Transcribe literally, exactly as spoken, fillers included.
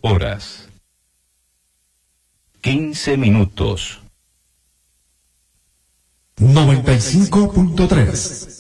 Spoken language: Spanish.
horas. quince minutos. noventa y cinco punto tres.